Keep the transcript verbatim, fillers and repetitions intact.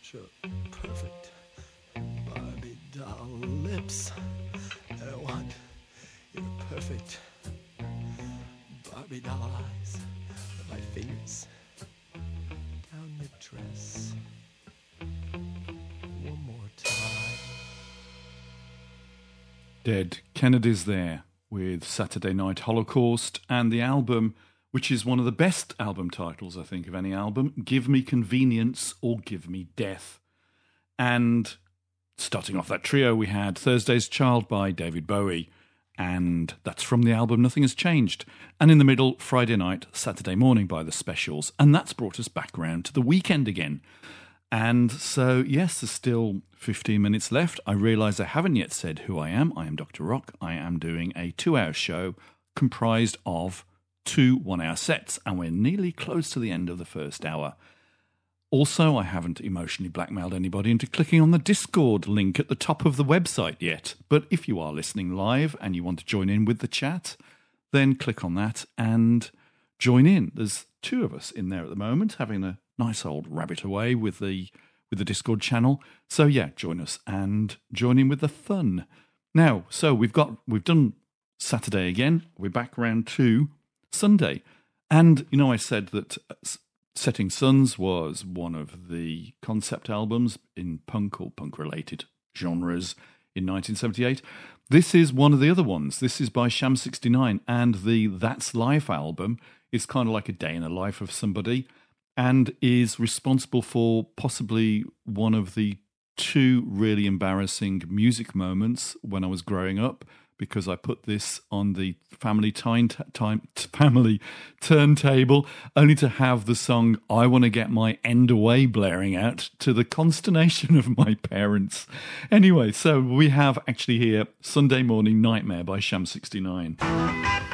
such a perfect Barbie doll lips. I want your perfect Barbie doll eyes. With my fingers down your dress. One more time. Dead Kennedys there with Saturday Night Holocaust, and the album, which is one of the best album titles, I think, of any album, Give Me Convenience or Give Me Death. And starting off that trio, we had Thursday's Child by David Bowie, and that's from the album Nothing Has Changed. And in the middle, Friday Night, Saturday Morning by The Specials, and that's brought us back round to the weekend again. And so, yes, there's still fifteen minutes left. I realise I haven't yet said who I am. I am Doctor Rock. I am doing a two-hour show comprised of two one-hour sets, and we're nearly close to the end of the first hour. Also, I haven't emotionally blackmailed anybody into clicking on the Discord link at the top of the website yet. But if you are listening live and you want to join in with the chat, then click on that and join in. There's two of us in there at the moment, having a nice old rabbit away with the with the Discord channel. So yeah, join us and join in with the fun. Now, so we've got we've done Saturday again. We're back round to Sunday, and you know I said that Setting Suns was one of the concept albums in punk or punk related genres in nineteen seventy-eight. This is one of the other ones. This is by Sham sixty-nine, and the That's Life album is kind of like a day in the life of somebody, and is responsible for possibly one of the two really embarrassing music moments when I was growing up, because I put this on the family time, time family turntable, only to have the song I Want to Get My End Away blaring out, to the consternation of my parents. Anyway, so we have actually here Sunday Morning Nightmare by Sham sixty-nine.